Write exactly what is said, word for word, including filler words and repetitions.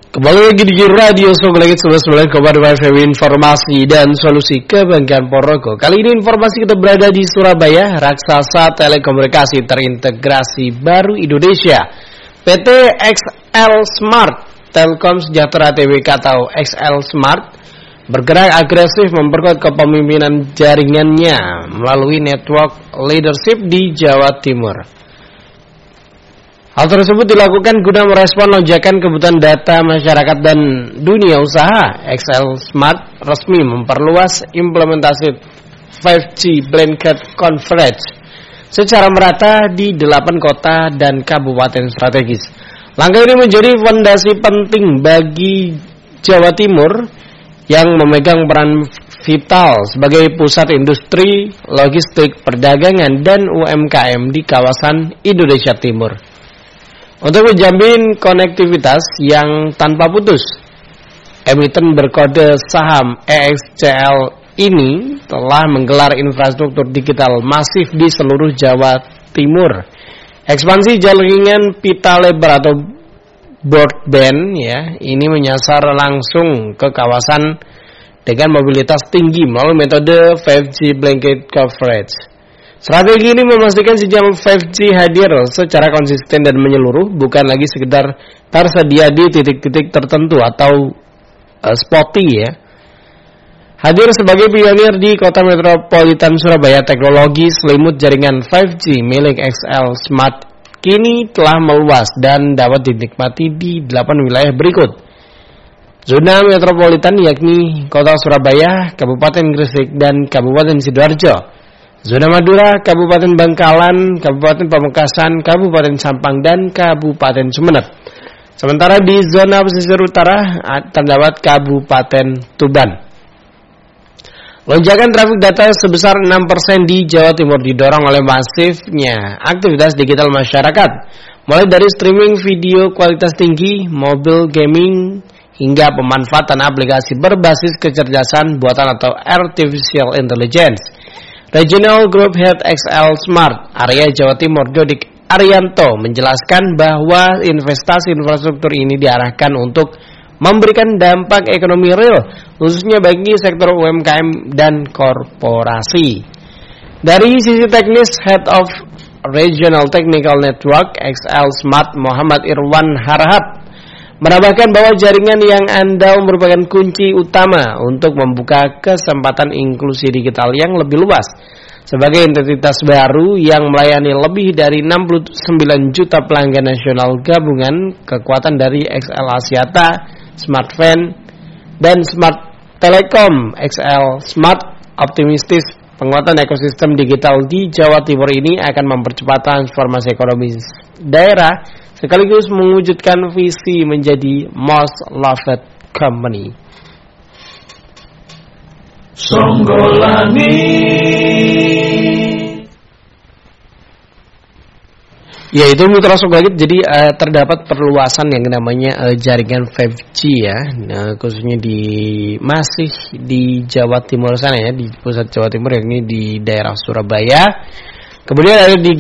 Kembali lagi di Radio Sogolengit sebelas sembilan koma dua F M, informasi dan solusi kebanggaan Ponorogo. Kali ini informasi kita berada di Surabaya, raksasa telekomunikasi terintegrasi baru Indonesia, P T X L Smart Telkom Sejahtera Tbk atau X L Smart, bergerak agresif memperkuat kepemimpinan jaringannya melalui network leadership di Jawa Timur. Hal tersebut dilakukan guna merespon lonjakan kebutuhan data masyarakat dan dunia usaha. X L Smart resmi memperluas implementasi lima G blanket coverage secara merata di delapan kota dan kabupaten strategis. Langkah ini menjadi fondasi penting bagi Jawa Timur yang memegang peran vital sebagai pusat industri, logistik, perdagangan, dan U M K M di kawasan Indonesia Timur. Untuk menjamin konektivitas yang tanpa putus, emiten berkode saham E X C L ini telah menggelar infrastruktur digital masif di seluruh Jawa Timur. Ekspansi jaringan pita lebar atau broadband ya, ini menyasar langsung ke kawasan dengan mobilitas tinggi melalui metode lima G blanket coverage. Strategi ini memastikan sinyal lima G hadir secara konsisten dan menyeluruh, bukan lagi sekedar tersedia di titik-titik tertentu atau uh, spotty ya. Hadir sebagai pionir di kota metropolitan Surabaya, teknologi selimut jaringan lima G milik X L Smart kini telah meluas dan dapat dinikmati di delapan wilayah berikut. Zona metropolitan yakni Kota Surabaya, Kabupaten Gresik, dan Kabupaten Sidoarjo. Zona Madura, Kabupaten Bangkalan, Kabupaten Pamekasan, Kabupaten Sampang, dan Kabupaten Sumeneb. Sementara di zona pesisir utara terdapat Kabupaten Tuban. Lonjakan trafik data sebesar enam persen di Jawa Timur didorong oleh masifnya aktivitas digital masyarakat, mulai dari streaming video kualitas tinggi, mobile gaming, hingga pemanfaatan aplikasi berbasis kecerdasan buatan atau artificial intelligence. Regional Group Head X L Smart Area Jawa Timur Dodik Arianto menjelaskan bahwa investasi infrastruktur ini diarahkan untuk memberikan dampak ekonomi real, khususnya bagi sektor U M K M dan korporasi. Dari sisi teknis, Head of Regional Technical Network X L Smart Muhammad Irwan Harahap menambahkan bahwa jaringan yang andal merupakan kunci utama untuk membuka kesempatan inklusi digital yang lebih luas. Sebagai entitas baru yang melayani lebih dari enam puluh sembilan juta pelanggan nasional gabungan, kekuatan dari X L Axiata, Smartfren, dan Smart Telekom X L Smart optimistis penguatan ekosistem digital di Jawa Timur ini akan mempercepat transformasi ekonomi daerah sekaligus mewujudkan visi menjadi most loved company. Songgolani. Ya, itu Mitra Songgolani. Jadi uh, terdapat perluasan yang namanya uh, jaringan lima G ya, nah, khususnya di masih di Jawa Timur sana ya, di pusat Jawa Timur yakni di daerah Surabaya. Kemudian ada di